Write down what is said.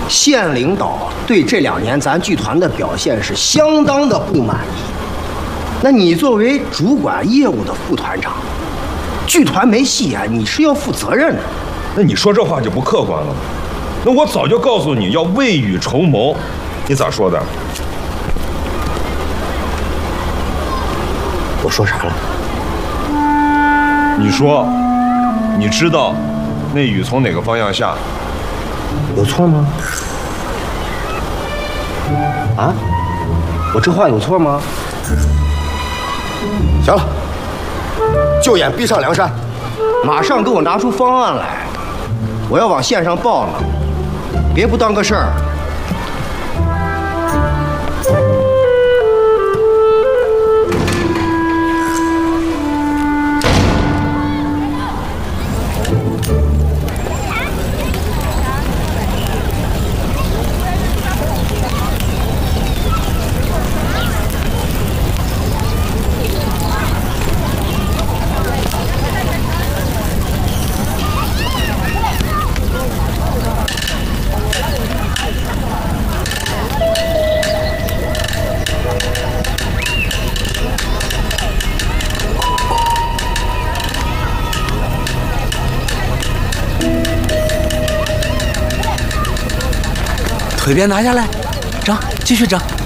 县领导对这2年咱剧团的表现是相当的不满意。那你作为主管业务的副团长，剧团没戏演，你是要负责任的。 那你说这话就不客观了吗？那我早就告诉你要未雨绸缪，你咋说的？ 我说啥了？ 你说，你知道那雨从哪个方向下？ 有错吗？啊？我这话有错吗？行了，就演逼上梁山，马上给我拿出方案来，我要往县上报了，别不当个事儿。 腿别拿下来，整，继续整。